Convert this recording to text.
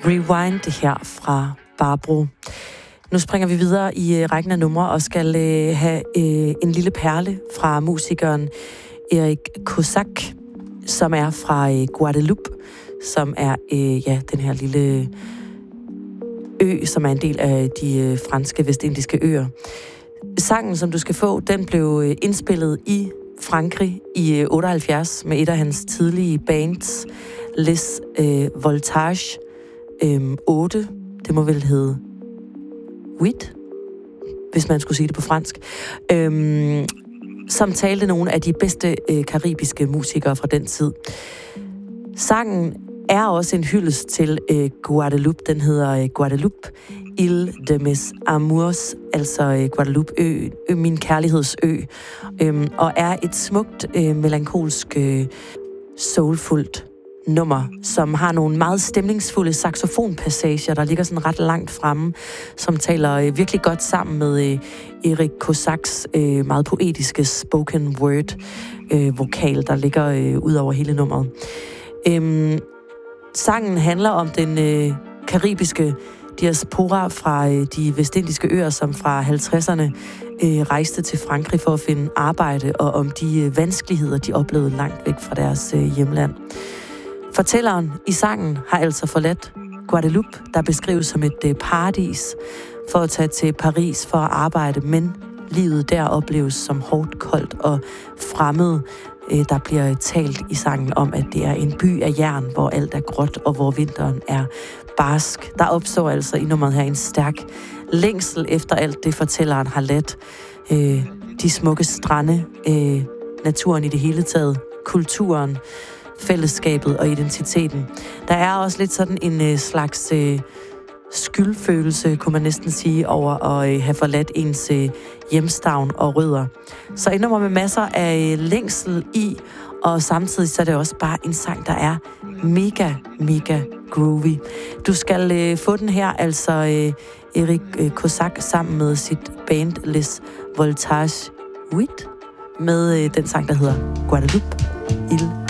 Rewind her fra Barbro. Nu springer vi videre i rækken af numre og skal have en lille perle fra musikeren Erik Kosak, som er fra Guadeloupe, som er den her lille ø, som er en del af de franske vestindiske øer. Sangen, som du skal få, den blev indspillet i Frankrig i 78 med et af hans tidlige bands, Les Voltage 8. Det må vel hedde 8, hvis man skulle sige det på fransk. Som talte nogle af de bedste karibiske musikere fra den tid. Sangen er også en hyldest til Guadeloupe. Den hedder Guadeloupe, Île de mes amours, altså Guadeloupe, min kærlighedsø, og er et smukt, melankolsk, soulfuldt nummer, som har nogle meget stemningsfulde saxofonpassager, der ligger sådan ret langt fremme, som taler virkelig godt sammen med Erik Kosaks meget poetiske spoken word vokal, der ligger ud over hele nummeret. Sangen handler om den karibiske diaspora fra de vestindiske øer, som fra 50'erne rejste til Frankrig for at finde arbejde, og om de vanskeligheder, de oplevede langt væk fra deres hjemland. Fortælleren i sangen har altså forladt Guadeloupe, der beskrives som et paradis, for at tage til Paris for at arbejde, men livet der opleves som hårdt, koldt og fremmed. Der bliver talt i sangen om, at det er en by af jern, hvor alt er gråt, og hvor vinteren er barsk. Der opstår altså i nummeret her en stærk længsel efter alt det, fortælleren har ladt. De smukke strande, naturen i det hele taget, kulturen, fællesskabet og identiteten. Der er også lidt sådan en slags skyldfølelse, kunne man næsten sige, over at have forladt ens hjemstavn og rødder. Så et nummer med masser af længsel i, og samtidig så er det også bare en sang, der er mega, mega groovy. Du skal få den her, altså Erik Kosak sammen med sit band Les Voltage 8, med den sang, der hedder Guadeloupe, Île